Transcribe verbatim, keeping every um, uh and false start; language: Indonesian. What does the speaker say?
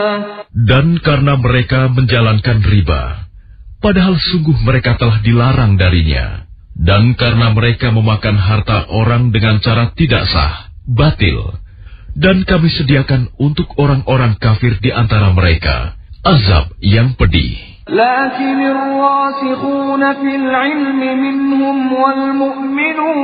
Dan karena mereka menjalankan riba, padahal sungguh mereka telah dilarang darinya. Dan karena mereka memakan harta orang dengan cara tidak sah, batil. Dan kami sediakan untuk orang-orang kafir di antara mereka azab yang pedih. لكن الراسخون في العلم منهم والمؤمنون